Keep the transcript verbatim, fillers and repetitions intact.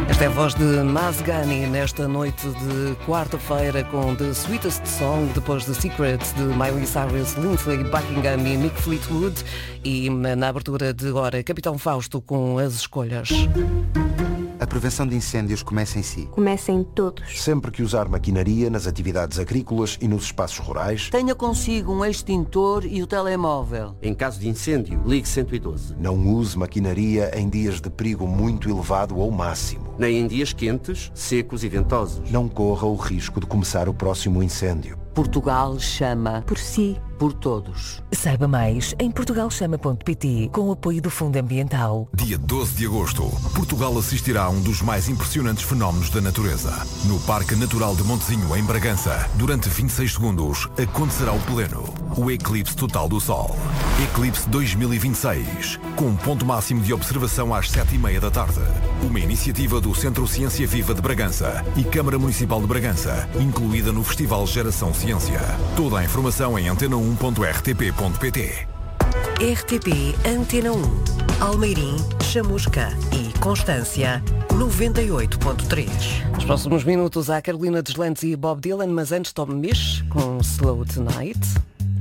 Esta é a voz de Mazgani nesta noite de quarta-feira com The Sweetest Song, depois de Secret de Miley Cyrus, Lindsay Buckingham e Mick Fleetwood, e na abertura de agora Capitão Fausto com as escolhas. A prevenção de incêndios começa em si. Começa em todos. Sempre que usar maquinaria nas atividades agrícolas e nos espaços rurais, tenha consigo um extintor e o telemóvel. Em caso de incêndio, ligue cento e doze. não use maquinaria em dias de perigo muito elevado ou máximo. Nem em dias quentes, secos e ventosos. Não corra o risco de começar o próximo incêndio. Portugal chama por si, por todos. Saiba mais em portugal chama ponto pt, com o apoio do Fundo Ambiental. Dia doze de agosto, Portugal assistirá a um dos mais impressionantes fenómenos da natureza. No Parque Natural de Montezinho, em Bragança, durante vinte e seis segundos, acontecerá o pleno, o eclipse total do Sol. Eclipse dois mil e vinte e seis, com um ponto máximo de observação às sete e meia da tarde. Uma iniciativa do Centro Ciência Viva de Bragança e Câmara Municipal de Bragança, incluída no Festival Geração Ciência. Toda a informação em antena um ponto r t p ponto p t. R T P Antena um, Almeirim, Chamusca e Constância, noventa e oito ponto três. Nos próximos minutos há Carolina Deslandes e Bob Dylan, mas antes Tom Misch com Slow Tonight.